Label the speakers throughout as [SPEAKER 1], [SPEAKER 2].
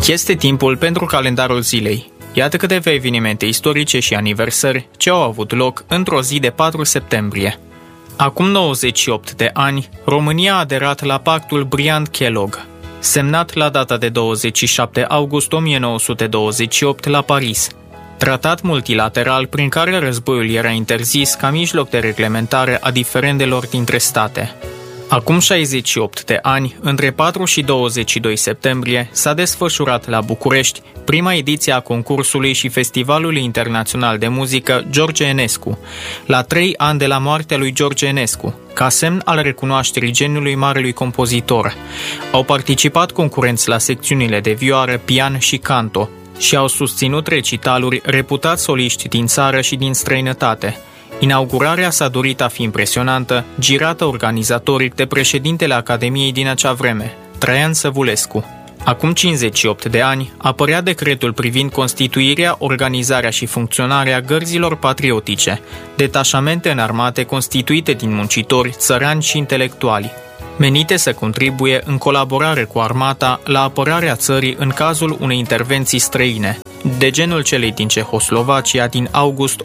[SPEAKER 1] Este timpul pentru calendarul zilei. Iată câteva evenimente istorice și aniversări ce au avut loc într-o zi de 4 septembrie. Acum 98 de ani, România a aderat la pactul Briand-Kellogg, semnat la data de 27 august 1928 la Paris. Tratat multilateral prin care războiul era interzis ca mijloc de reglementare a diferendelor dintre state. Acum 68 de ani, între 4 și 22 septembrie, s-a desfășurat la București prima ediție a concursului și Festivalului Internațional de Muzică George Enescu, la 3 ani de la moartea lui George Enescu, ca semn al recunoașterii geniului marelui compozitor. Au participat concurenți la secțiunile de vioară, pian și canto și au susținut recitaluri reputați soliști din țară și din străinătate. Inaugurarea s-a dorit a fi impresionantă, girată organizatoric de președintele Academiei din acea vreme, Traian Săvulescu. Acum 58 de ani apărea decretul privind constituirea, organizarea și funcționarea gărzilor patriotice, detașamente înarmate constituite din muncitori, țărani și intelectuali, menite să contribuie în colaborare cu armata la apărarea țării în cazul unei intervenții străine, de genul celei din Cehoslovacia din august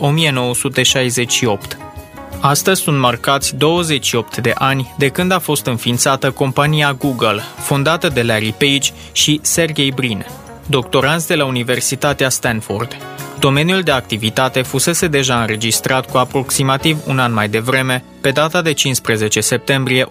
[SPEAKER 1] 1968. Astăzi sunt marcați 28 de ani de când a fost înființată compania Google, fondată de Larry Page și Sergey Brin, doctoranți de la Universitatea Stanford. Domeniul de activitate fusese deja înregistrat cu aproximativ un an mai devreme, pe data de 15 septembrie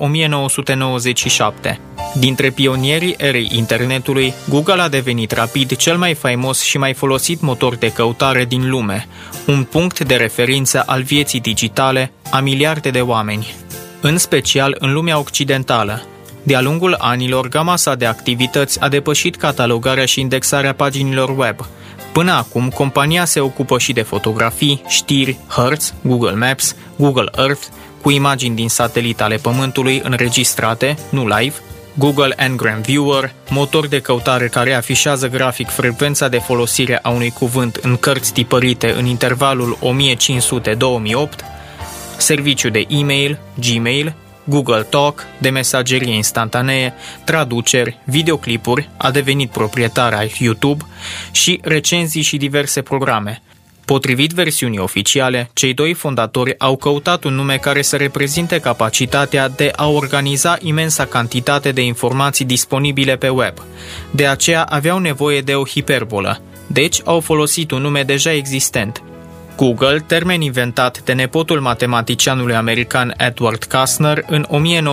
[SPEAKER 1] 1997. Dintre pionierii erei internetului, Google a devenit rapid cel mai faimos și mai folosit motor de căutare din lume, un punct de referință al vieții digitale a miliarde de oameni, în special în lumea occidentală. De-a lungul anilor, gama sa de activități a depășit catalogarea și indexarea paginilor web. Până acum, compania se ocupă și de fotografii, știri, hărți, Google Maps, Google Earth, cu imagini din satelit ale Pământului înregistrate, nu live, Google Ngram Viewer, motor de căutare care afișează grafic frecvența de folosire a unui cuvânt în cărți tipărite în intervalul 1500-2008, serviciu de e-mail, Gmail, Google Talk, de mesagerie instantanee, traduceri, videoclipuri, a devenit proprietar al YouTube și recenzii și diverse programe. Potrivit versiunii oficiale, cei doi fondatori au căutat un nume care să reprezinte capacitatea de a organiza imensa cantitate de informații disponibile pe web. De aceea aveau nevoie de o hiperbolă, deci au folosit un nume deja existent. Google, termen inventat de nepotul matematicianului american Edward Kastner în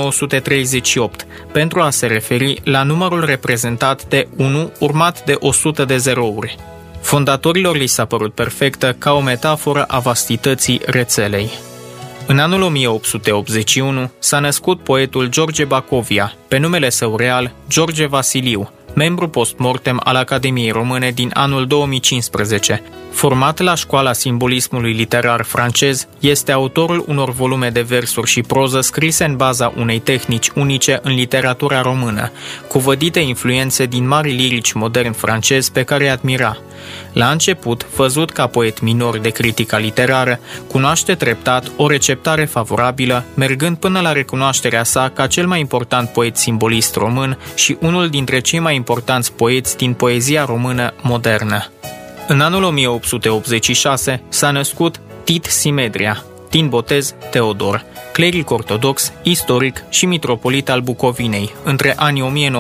[SPEAKER 1] 1938, pentru a se referi la numărul reprezentat de 1 urmat de 100 de zerouri. Fondatorilor li s-a părut perfectă ca o metaforă a vastității rețelei. În anul 1881 s-a născut poetul George Bacovia, pe numele său real George Vasiliu, membru post-mortem al Academiei Române din anul 2015. Format la Școala Simbolismului Literar francez, este autorul unor volume de versuri și proză scrise în baza unei tehnici unice în literatura română, cu vădite influențe din mari lirici moderni francezi pe care îi admira. La început, văzut ca poet minor de critica literară, cunoaște treptat o receptare favorabilă, mergând până la recunoașterea sa ca cel mai important poet simbolist român și unul dintre cei mai importanți poeți din poezia română modernă. În anul 1886 s-a născut Tit Simedria, din botez Teodor, cleric ortodox, istoric și mitropolit al Bucovinei, între anii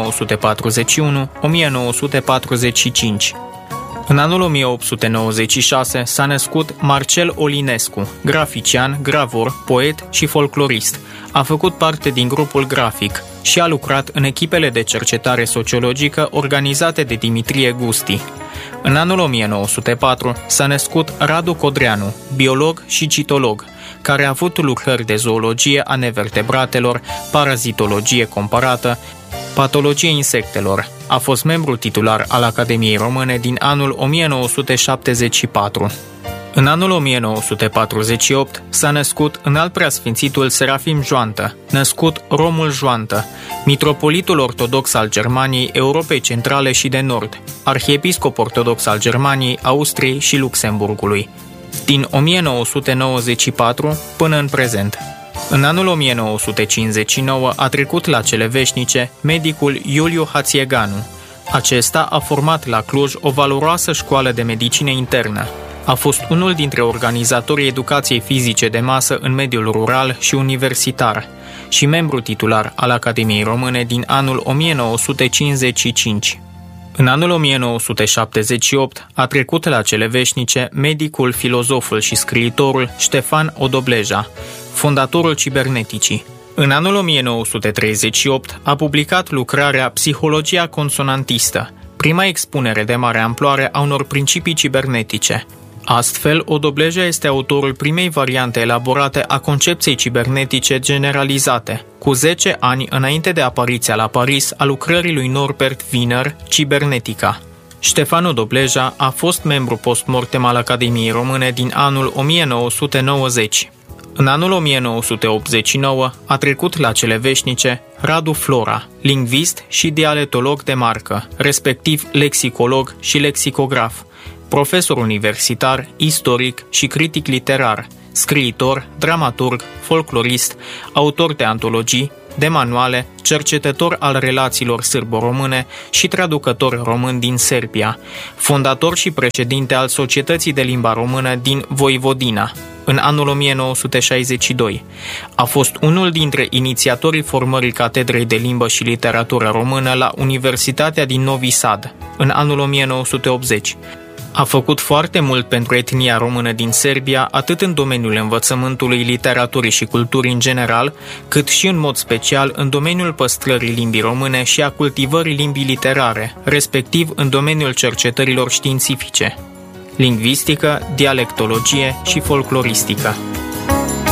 [SPEAKER 1] 1941-1945. În anul 1896 s-a născut Marcel Olinescu, grafician, gravor, poet și folclorist. A făcut parte din grupul Grafic și a lucrat în echipele de cercetare sociologică organizate de Dimitrie Gusti. În anul 1904 s-a născut Radu Codreanu, biolog și citolog, care a avut lucrări de zoologie a nevertebratelor, parazitologie comparată, patologie insectelor. A fost membru titular al Academiei Române din anul 1974. În anul 1948 s-a născut Înalt Preasfințitul Serafim Joantă, născut Romul Joantă, mitropolitul ortodox al Germaniei, Europei Centrale și de Nord, arhiepiscop ortodox al Germaniei, Austriei și Luxemburgului, din 1994 până în prezent. În anul 1959 a trecut la cele veșnice medicul Iuliu Hațieganu, Acesta a format la Cluj o valoroasă școală de medicină internă. A fost unul dintre organizatorii educației fizice de masă în mediul rural și universitar și membru titular al Academiei Române din anul 1955. În anul 1978 a trecut la cele veșnice medicul, filozoful și scriitorul Ștefan Odobleja, fondatorul ciberneticii. În anul 1938 a publicat lucrarea Psihologia consonantistă, prima expunere de mare amploare a unor principii cibernetice. Astfel, Odobleja este autorul primei variante elaborate a concepției cibernetice generalizate, cu 10 ani înainte de apariția la Paris a lucrării lui Norbert Wiener, Cibernetica. Ștefan Odobleja a fost membru post-mortem al Academiei Române din anul 1990. În anul 1989 a trecut la cele veșnice Radu Flora, lingvist și dialectolog de marcă, respectiv lexicolog și lexicograf, profesor universitar, istoric și critic literar, scriitor, dramaturg, folclorist, autor de antologii, de manuale, cercetător al relațiilor sârbo-române și traducător român din Serbia, fondator și președinte al Societății de Limba Română din Voivodina, în anul 1962. A fost unul dintre inițiatorii formării Catedrei de Limbă și Literatură Română la Universitatea din Novi Sad, în anul 1980. A făcut foarte mult pentru etnia română din Serbia, atât în domeniul învățământului, literaturii și culturii în general, cât și în mod special în domeniul păstrării limbii române și a cultivării limbii literare, respectiv în domeniul cercetărilor științifice, lingvistică, dialectologie și folcloristică.